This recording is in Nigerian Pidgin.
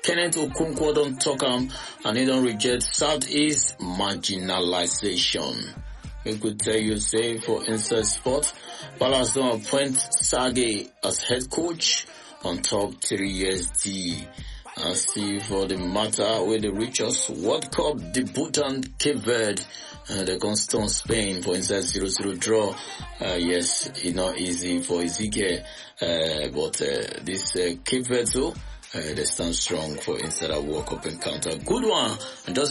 Kenneth Okonkwo don't talk and he don't reject Southeast marginalization. We could tell you, say, for Inside Sport, Palace don't appoint Sage as head coach on top 3 years D. And see for the matter with the richest World Cup debutant Cape Verde, the constant Spain for inside 0-0 draw. Yes, it's not easy for Ezekiel, but this Cape Verde, they stand strong for inside a World Cup encounter. Good one. And just